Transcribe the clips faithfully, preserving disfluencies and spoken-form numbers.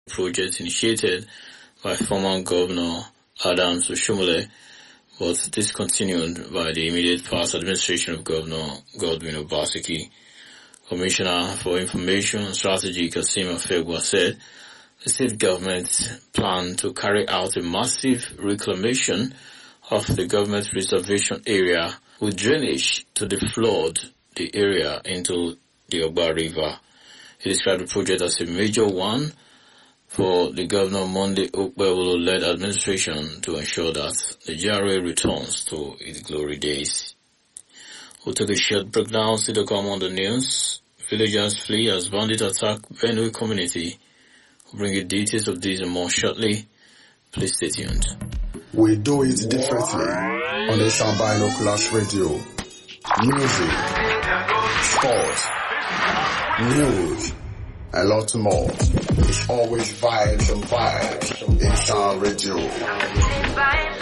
project initiated by former Governor Adams Oshomole, but discontinued by the immediate past administration of Governor Godwin Obaseki. Commissioner for Information and Strategy Kasim Afegwa said the state government planned to carry out a massive reclamation of the government reservation area with drainage to deflood the area into the Ogba River. He described the project as a major one for the Governor Monday Okpebolo-led administration to ensure that the G R A returns to its glory days. We'll take a short break now, see the come on the news. Villagers flee as bandits attack Benue community. We'll bring you details of this and more shortly. Please stay tuned. We do it differently on the Asian Binoculars Radio. Music, sports, news, a lot more. It's always vibes and vibes. Asian Radio.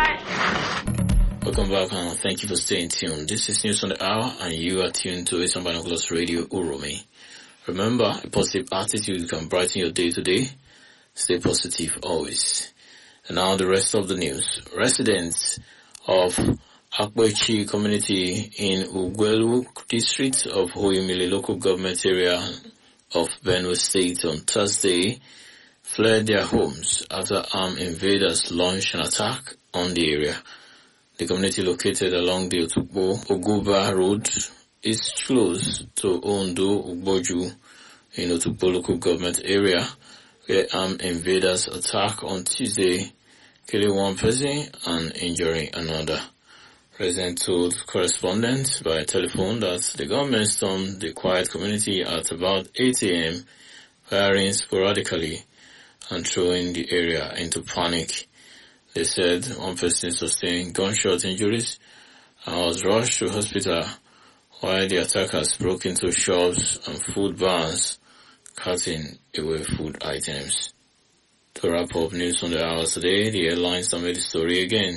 Welcome back and thank you for staying tuned. This is News on the Hour and you are tuned to Asian Binoculars Radio Uromi. Remember, a positive attitude can brighten your day today. Stay positive always. And now the rest of the news. Residents of Akwechi community in Ugwelu district of Oyemile local government area of Benue State on Thursday fled their homes after armed invaders launched an attack on the area. The community located along the Otukbo Oguba Road is close to Ondo Ugboju in Otukbo local government area where armed invaders attacked on Tuesday, killing one person and injuring another. President told correspondents by telephone that the government stormed the quiet community at about eight a.m., firing sporadically and throwing the area into panic. They said one person sustained gunshot injuries and was rushed to hospital while the attackers broke into shops and food barns, cutting away food items. To wrap up news on the hour today, the airlines have made the story again.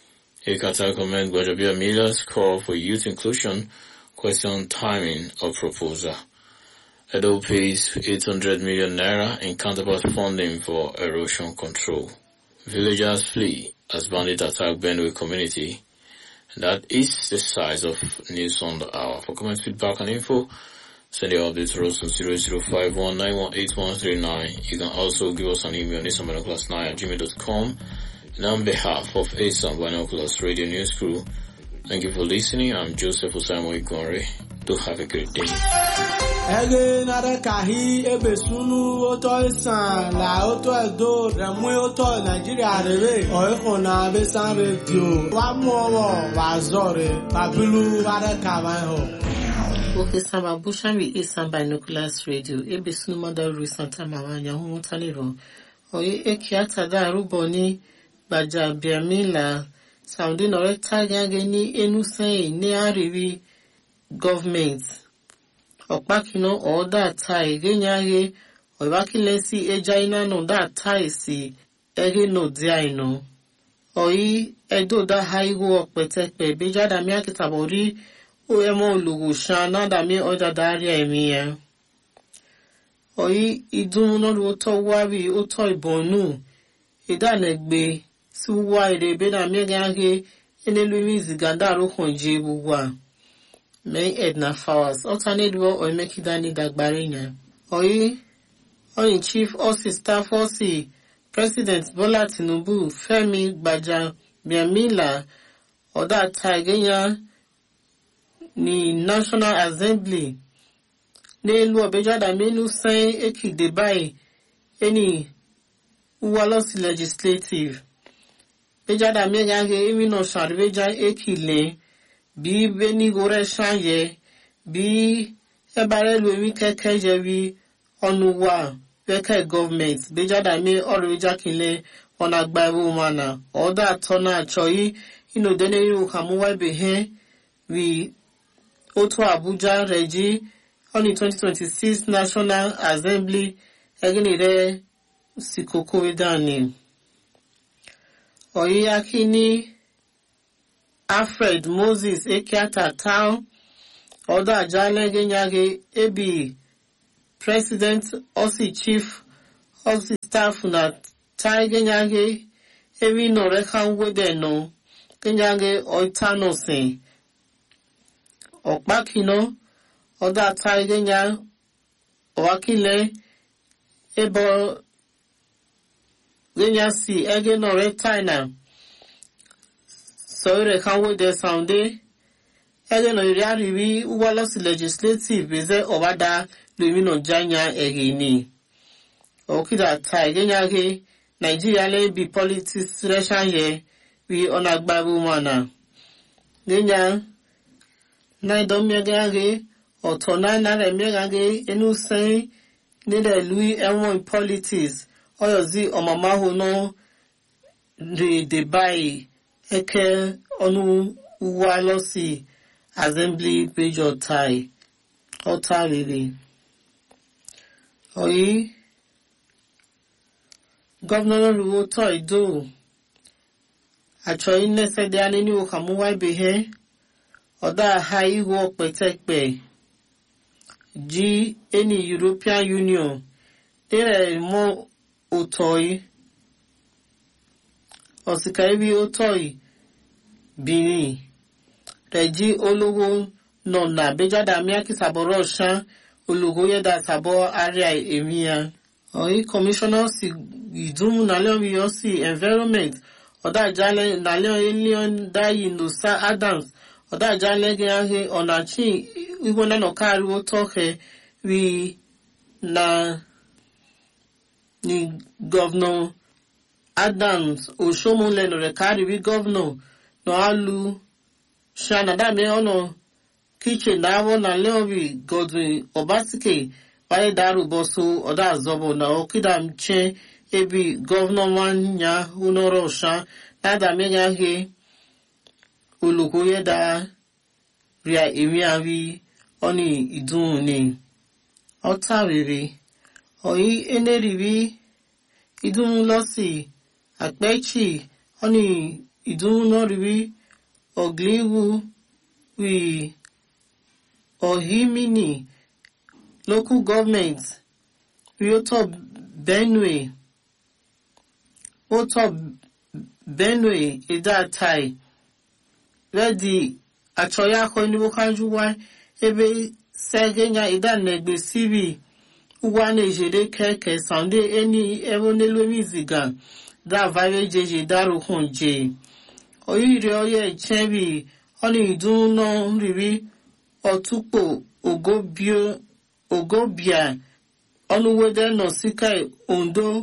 Ekata comment Gbajabia Miller's call for youth inclusion question timing of proposal. Edo pays eight hundred million naira in counterpart funding for erosion control. Villagers flee as bandits attack Benue community. And that is the size of news on the hour. For comment, feedback and info, send your updates to us on zero zero five one nine one eight one three nine. You can also give us an email on asanbinoculars nine at gmail dot com. And on behalf of Asan Binoculars Radio News Crew, thank you for listening. I'm Joseph Osamo Igonre. Do have a great day. Ege nare kahi ebe sunu oto isan la oto edo remwe oto Nigeria rebe oiko na besan radio wa muowo wa zore babilu ware kawai ho. Okay, Samba Bushami Isan Binoculars Radio ebe sunu mother Ru Santa Mawanya hu taniro. Oye ekiata da ruboni Gbajabia Miller Saudi nore tagage ni enuse ni ariwi government. Okpakino or that tie genyage or wakilesi ejaina no that tie si ege no diaino. Oi edo da haigo okpetekpe beja da mi akitabori o emo lugu shana da mi oda daria emiya. Oi idun no oto wabi oto ibonu idanegbe si wa ire be na mi gage enelu ziganda ro konje buwa. May Edna Fowers, alternate role or make it any dagbarina. Oi, Oi Chief Osi Staff Osi, President Bola Tinubu, Femi Gbajabia or that Tigenya, ni National Assembly. Ne lu obeja da menu say eki debai, any uwalos legislative. Beja da me yange imi no sharveja eki le. Bi beni gore shanye, bi ebare luemi keke jevi onuwa, beke government, beja da me oreja kile onagbaru mana, oda atona choi, ino dene yu kamuwa behe, we Oto Abuja Reji, on the twenty twenty-six National Assembly, egenire sikoko edani. Oyi akini, Alfred Moses Ekiata Town, Oda Ajale Genyage Ebi, President Osi Chief ozi staff na tai genyage evi no rekan wede no genyage oitano sin okpakino oda tai genya wakile ebo genya si ege no retai na so rekan wede sounde ege no iri ariwi uwalosi legislative beze obada lumino janya egini okida tai genyage Nigeria le bi politics reshan ye wi onagbabu mana genya na idomyegage otona na remegage enu sen ni de lui ewon politics oyozi omama ho no de de bai eke onu uwalosi assembly page or tie or tie really oyi Governor Ruto Ido Acho inese de anini okamuwa behe Oda hai wo petekpe G any European Union Ere mo utoi Osikaibi utoi Bini Reji ologo nona bejada miaki saboro shan Ologo yeda sabo area emia Oi commissioner si idumu na leon yosi environment oda jale na leon alien dai no sa Adams oda jale ge onachi igona no karu otoke wi na ni governor Adams Oshomole no rekari wi governor no alu shana da me ono kitchen na wo na leon wi Godwin Obasike Wale daru bosu oda azobo na okida mche ebi governor wanya unoro sha nada menya he ulukuye da ria emiawi oni idun ni ota rere oyi eneriwi idun losi akpechi oni idun no riwi ogliwu wi ohimini local government Rioto Benue Oto Benue Ida Tai Ready Achoya ko ni wokanjuwa ebe segenya ida negbe sibi uwa na ejere keke sounde eni ewo nelu miziga da vare jeje daru hunje oyire oye chebi oni idun no riwi otupo ogobio Ogobia Onuwede no Sikai Ondo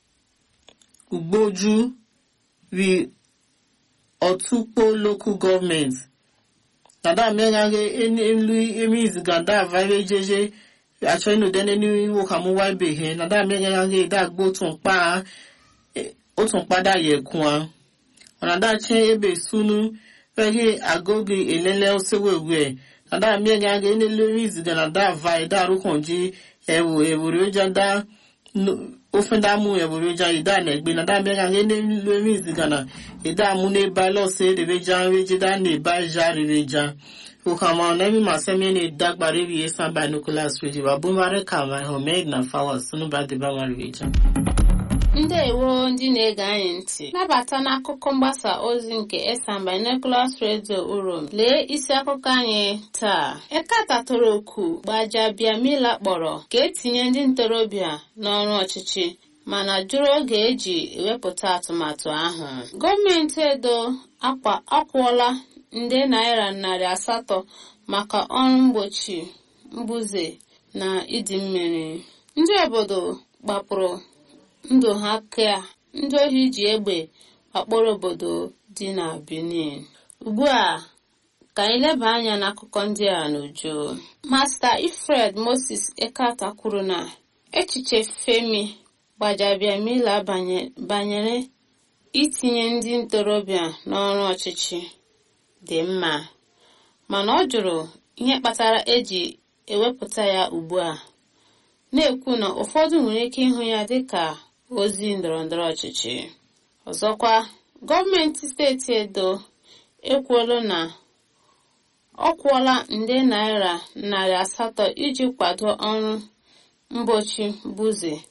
Ugboju wi Otupo local government. Nada megage eni emi emiz ganda vare jeje acho no dene ni wo kamu wa behe nada megage da gbo tun pa o tun pada ye kun nada che ebe sunu pege agogi elele osewewe Ada miega ge ne lewis gana da vai da rukonji ewu ewu roja da ofenda mu ewu roja ida na egbe na da miega ge ne lewis gana ida mu ne ba lo se de reja reja da ne ba ja reja o kama na mi masemi ne dagbare bi esan ba nucleus reja ba bumare kama ho made na fawa sunu ba de ba wa reja Ndewo ndị na-ege anyị ntị nabata n'akụkọ mgbasa ozi nke Esan Binoculars Radio Urom. Lee isi akụkọ anyị taa. Ekata toro oku Gbajabiamila kpọrọ ka etinye ndị ntorobịa n'ọrụ ọchịchị mana jụrụ oge eji ewepụta atụmatụ ahụ. Gọọmenti Edo akwa akwụọla nde naira narị asatọ maka ọrụ mgbochi mbuze na ịdị mmiri. Ndị obodo gbapụrụ ndụ ha ka ndị ohi ji egbe wakporo obodo dị na Benin. Ugbu a ka anyị leba anya n'akụkọ ndị a n'uju. Master Ifred Moses Ekata kwuru na echiche Femi Gbajabiamila banyere itinye ndị ntorobịa n'ọrụ ọchịchị dị mma mana ọ jụrụ ihe kpatara eji ewepụta ya ugbu a, na-ekwu na ụfọdụ nwere ike ịhụ ya dịka ozi ndọrọndọrọ ọchịchị. Ọzọkwa, gọọmenti steeti Edo ekwuola na ọ kwụọla nde naira narị asatọ iji kwado ọrụ mgbochi mbuze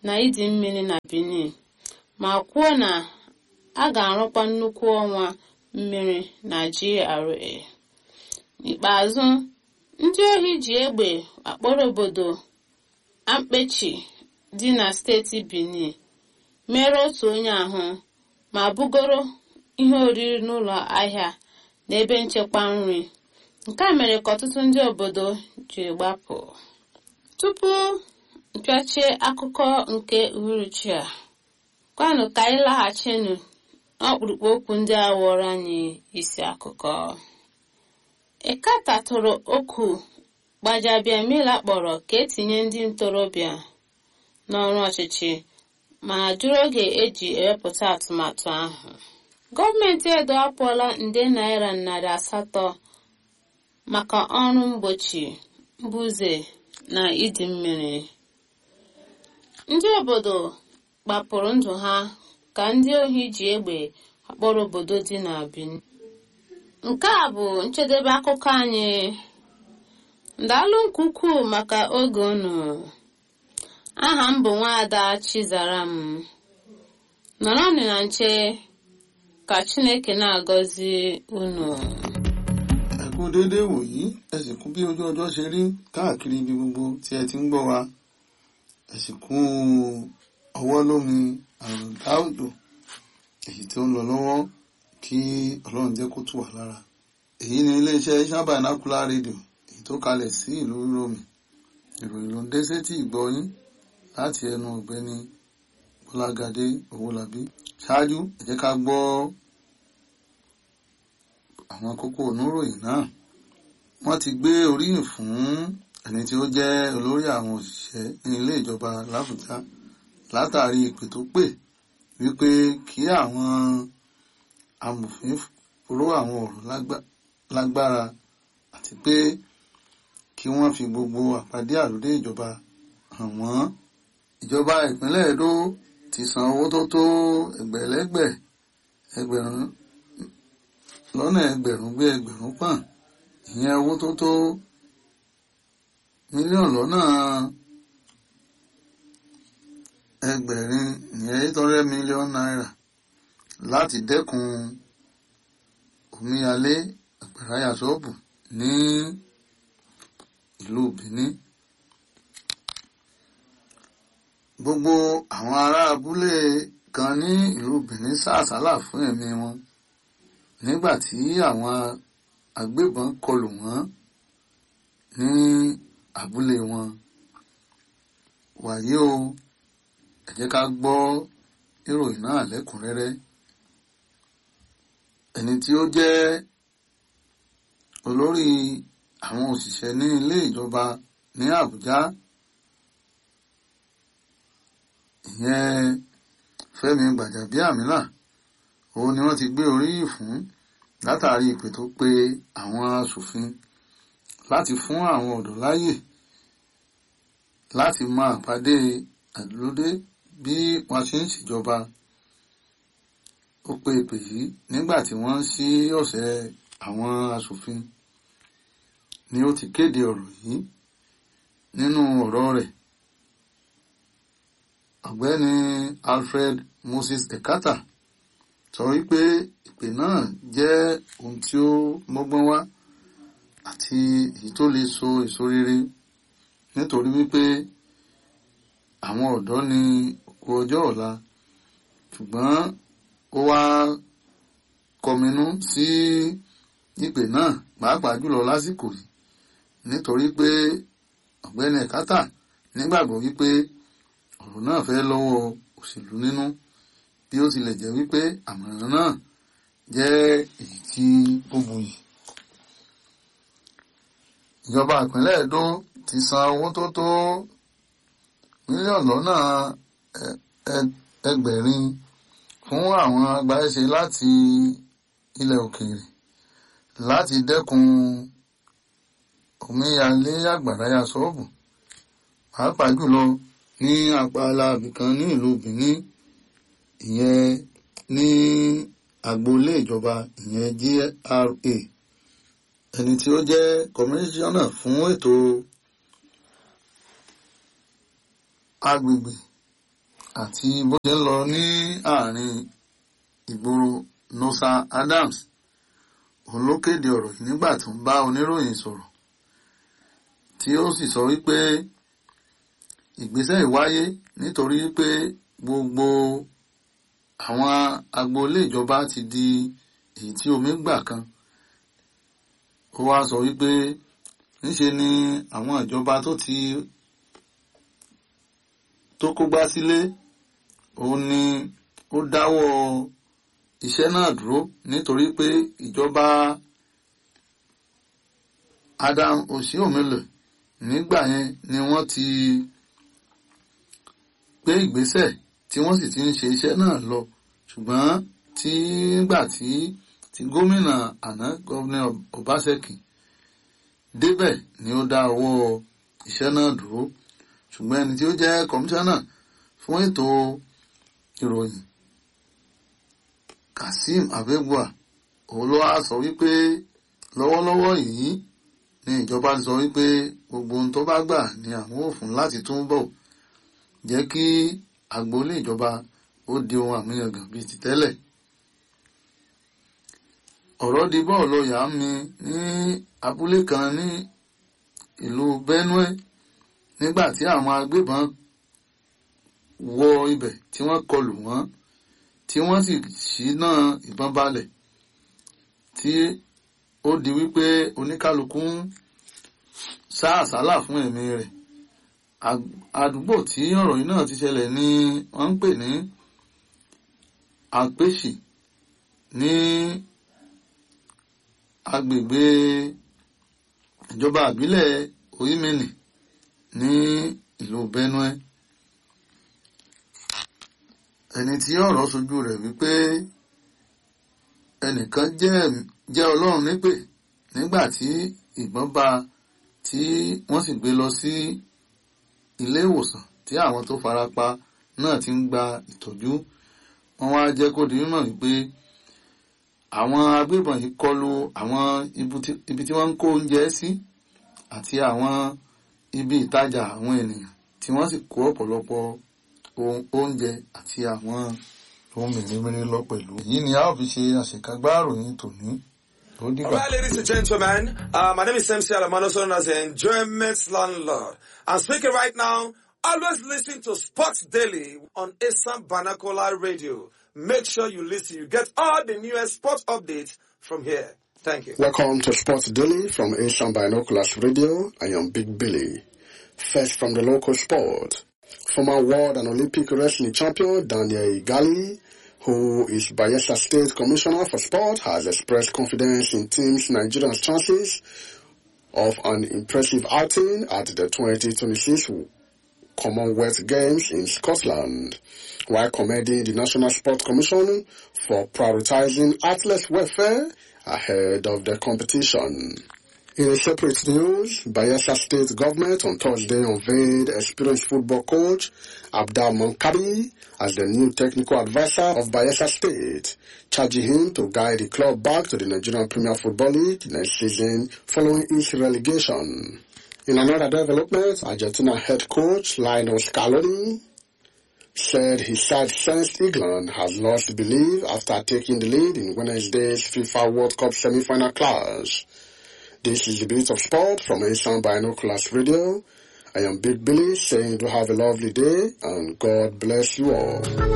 na ịdị mmiri na Benin ma kwuo na a ga-arụkwa nnukwu ọnwa mmiri na G R A. N'ikpeazụ, ndị ohi ji egbe akpọrọ obodo Ampechi dị na steeti Benin mere otu onye ahụ ma bugoro ihe oriri n'ụlọ ahịa na ebe nchekwa nri. Nke a mere ka ọtụtụ ndị obodo ji gbapụ. Tupu mpịachie akụkọ nke uhuruchi a, kwanụ ka anyị laghachinu n'ọkpụrụkpụ okwu ndị a wụrụ anyị isi akụkọ. Ekata tụrụ okwu Gbajabiamila kpọrọ ka etinye ndị ntorobịa n'ọrụ ọchịchị ma jụrụ oge eji ewepụta atụmatụ ahụ. Gọọmenti Edo akwụọla nde naira narị asatọ maka ọrụ mgbochi mbuze na ịdị mmiri. Ndị obodo gbapụrụ ndụ ha ka ndị ohi ji egbe akpọrọ obodo dị na Benin. Nke a bụ njedebe akụkọ anyị. Ndalụ nke ukwuu maka oge unu. Aha m bụ Nwaada Chizaram. Nọrọnụ na nche ka Chineke na-agọzi unu. Ẹ kú dédé wòyí, ẹ sì kú bí ojú ọjọ́ ṣe rí káàkiri ibi gbogbo tí ẹ ti ń gbọ́ wa. Ẹ sì kú ọwọ́ lómi àrùndá òjò èyí tí ó ń lọ lọ́wọ́ kí Ọlọ́run jẹ́ kó tù wá lára. Èyí ni iléeṣẹ́ Asian Binocular Radio èyí tó kalẹ̀ sí ìlú Uromi. Ìròyìn ló ń dé sétí ìgbọ́ yín láti ẹnu ọ̀gbẹ́ni Bọ́lágadé Owólabí. Ṣáájú ẹ jẹ́ ká gbọ́ àwọn kókó oníròyìn náà. Wọ́n ti gbé oríyìn fún ẹni tí ó jẹ́ olórí àwọn òṣìṣẹ́ ní ilé ìjọba l'Àbújá látàrí ìpè tó pè wípé kí àwọn amòfin ró àwọn ọ̀rọ̀ lágbára àti pé kí wọ́n fi gbogbo àpàdé àròdé ìjọba hàn wọ́n. Ìjọba ìpínlẹ̀ Edo ti san owó tó tó ẹgbẹ̀lẹ́gbẹ̀ ẹgbẹ̀rún lọ́nà ẹgbẹ̀rún gbé ẹgbẹ̀rún pọ̀n, ìyẹn owó tó tó mílíọ̀nù lọ́nà ẹgbẹ̀rin ìyẹn eight hundred million naira láti dẹ́kun omíyalé àgbàráyà ṣọ́ọ̀bù ní ìlú Benin. Gbogbo àwọn ará abúlé kan ní ìlú Benin sá àsálà fún ẹ̀mí wọn nígbà tí àwọn agbébọn kọlù wọ́n ní abúlé wọn. Wàyí o, ẹ jẹ́ ká gbọ́ ìròyìn náà lẹ́kùnrẹ́rẹ́. Ẹni tí ó jẹ́ olórí àwọn òṣìṣẹ́ ní ilé ìjọba ní Àbújá, ìyẹn Fẹ́mi Gbàjàbíàmílà, òun ni wọ́n ti gbé oríyìn fún látàrí ìpè tó pe àwọn aṣòfin láti fún àwọn ọ̀dọ́ láyè láti máa pàdé àdúródé bí wọ́n ṣe ń ṣèjọba. Ó pe ìpè yìí nígbà tí wọ́n ń ṣí ọ̀sẹ̀ àwọn aṣòfin ni ó ti kéde ọ̀rọ̀ yìí. Nínú ọ̀rọ̀ rẹ̀, ọ̀gbẹ́ni Alfred Moses Ekata sọ wípé ìpè náà jẹ́ ohun tí ó mọ́gbọ́n wá àti èyí tó lè so èso rere nítorí wípé àwọn ọ̀dọ́ ni òkú ọjọ́ ọ̀la, ṣùgbọ́n ó wá kọminú sí ìpè náà pàápàá jùlọ lásìkò yìí nítorí pé ọ̀gbẹ́ni Ekata nígbàgbọ́ wípé ọ̀rọ̀ náà fẹ́ lọ́wọ́ òṣèlú nínú, bí ó tilẹ̀ jẹ́ wípé àmọ̀ràn náà jẹ́ èyí tí ó buyì. Ìjọba ìpínlẹ̀ Edo ti san owó tó tó mílíọ̀nù lọ́nà ẹgbẹ̀rin fún àwọn agbáṣe láti ilẹ̀ òkèèrè láti dẹ́kun omíyalé àgbàráyà ṣọ́ọ̀bù, pàápàá jùlọ ní apala ibìkan ní ìlú Benin, ìyẹn ní agboolé ìjọba ìyẹn G R A. Ẹni tí ó jẹ́ kọmíṣánná fún ètò agbègbè àti bó ṣe ń lọ ní àárín ìgboro Nosa Adams òun ló kéde ọ̀rọ̀ yìí nígbà tó ń bá oníròyìn sọ̀rọ̀ tí ó sì sọ wípé ìgbésẹ̀ ìwáyé nítorí pé gbogbo àwọn agboolé ìjọba ti di èyí tí omi gbà kan. Ó wá sọ wípé níṣe ni àwọn ìjọba tó ti tó kógbá sílé òun ni ó dáwọ́ iṣẹ́ náà dúró nítorí pé ìjọba Adam Oshiomhole nígbà yẹn ni wọ́n ti gbé ìgbésẹ̀ tí wọ́n sì ti ń ṣe iṣẹ́ náà lọ, ṣùgbọ́n tí nígbà tí tí gómìnà àná gómìnà Obaseki débẹ̀ ni ó dá ọwọ́ iṣẹ́ náà dúró. Ṣùgbọ́n ẹni tí ó jẹ́ kọmíṣánná fún ètò ìròyìn Kasim Abegua òun ló wá sọ wípé lọ́wọ́lọ́wọ́ yìí ni ìjọba ti sọ wípé gbogbo ohun tó bá gbà ni àwọn ò fún láti túnbọ̀ jẹ́ kí agboolé ìjọba ó di ohun àmúyangàn bíi ti tẹ́lẹ̀. Ọ̀rọ̀ di bọ́ọ̀lù ọ̀yà mi ní abúlé kan ní ìlú Benue nígbà tí àwọn agbébọn wọ ibẹ̀ tí wọ́n kọlù wọ́n tí wọ́n sì ṣínà ìbọn balẹ̀ tí ó di wípé oníkálukú ń sá àsálà fún ẹ̀mí rẹ̀. Àdúgbò tí ọ̀rọ̀ yìí náà ti ṣẹlẹ̀ ni wọ́n ń pè ní Apèsì ní agbègbè ìjọba ìbílẹ̀ Oyimeni ní ìlú Benue. Ẹni tí ọ̀rọ̀ sojú rẹ̀ wípé ẹnìkan jẹ́ jẹ́ Ọlọ́run nípè nígbà tí ìbọn bá tí wọ́n sì gbé lọ sí ilé ìwòsàn tí àwọn tó farapa náà ti ń gba ìtọ́jú. Wọ́n wá jẹ́ kó di mímọ̀ wípé àwọn agbébọn yìí kọlù àwọn ibi tí wọ́n ń kó oúnjẹ sí àti àwọn ibi ìtajà àwọn ènìyàn tí wọ́n sì kó ọ̀pọ̀lọpọ̀ oúnjẹ àti àwọn ohun mèremère lọ pẹ̀lú. Èyí ni a ó fi ṣe àṣekágbá ìròyìn tòní. All right, ladies and gentlemen, uh, my name is M C Alamano, known as the Enjoyment Landlord. I'm speaking right now. Always listen to Sports Daily on Esan Banakola Radio. Make sure you listen. You get all the newest sports updates from here. Thank you. Welcome to Sports Daily from Asian Binoculars Radio. I am Big Billy. First from the local sport. Former world and Olympic wrestling champion Daniel Igali, who is Bayelsa State Commissioner for Sport, has expressed confidence in Team Nigeria's chances of an impressive outing at the twenty twenty-six Commonwealth Games in Scotland, while commending the National Sports Commission for prioritizing athletes' welfare ahead of the competition. In a separate news, Bayelsa State government on Thursday unveiled experienced football coach Abdal Monkabi as the new technical advisor of Bayelsa State, charging him to guide the club back to the Nigerian Premier Football League next season following its relegation. In another development, Argentina head coach Lionel Scaloni said his side sensed England has lost belief after taking the lead in Wednesday's FIFA World Cup semi-final clash. This is the Beat of Sport from Asian Binoculars Radio. I am Big Billy saying do have a lovely day and God bless you all.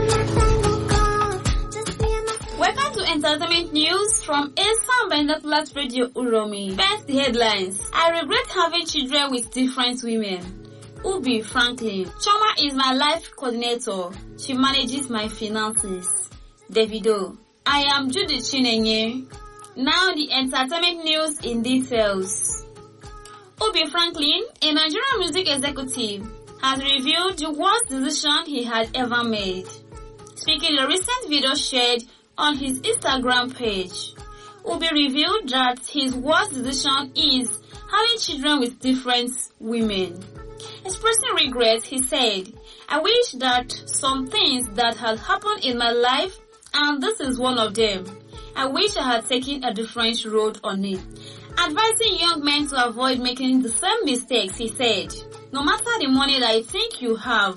Welcome to Entertainment News from Asian Binoculars Radio Uromi. First, the headlines. I regret having children with different women. Ubi Franklin. Choma is my life coordinator. She manages my finances. Davido. I am Judy Chinenye. Now the entertainment news in details. Ubi Franklin, a Nigerian music executive, has revealed the worst decision he had ever made. Speaking in a recent video shared on his Instagram page, Ubi revealed that his worst decision is having children with different women. Expressing regret, he said, I wish that some things that had happened in my life, and this is one of them, I wish I had taken a different road on it. Advising young men to avoid making the same mistakes, he said, no matter the money that you think you have,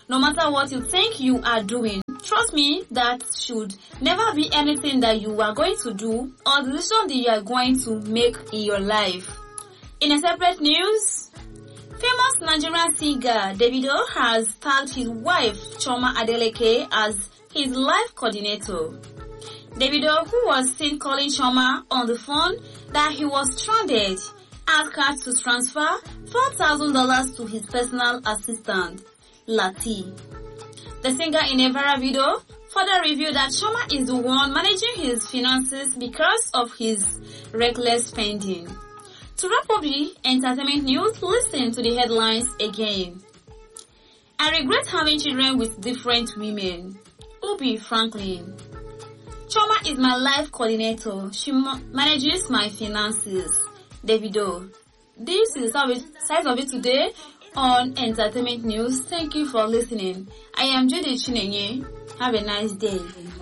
No matter what you think you are doing, trust me, that should never be anything that you are going to do or the decision that you are going to make in your life. In a separate news, famous Nigerian singer Davido has tagged his wife Chioma Adeleke as his life coordinator. Davido, who was seen calling Chioma on the phone that he was stranded, asked her to transfer four thousand dollars to his personal assistant, Lati. The singer in a viral video further revealed that Chioma is the one managing his finances because of his reckless spending. To wrap up the entertainment news, listen to the headlines again. I regret having children with different women. Ubi Franklin. Chioma is my life coordinator. She ma- manages my finances. Davido. This is the size of it today on Entertainment News. Thank you for listening. I am Judy Chinenye. Have a nice day.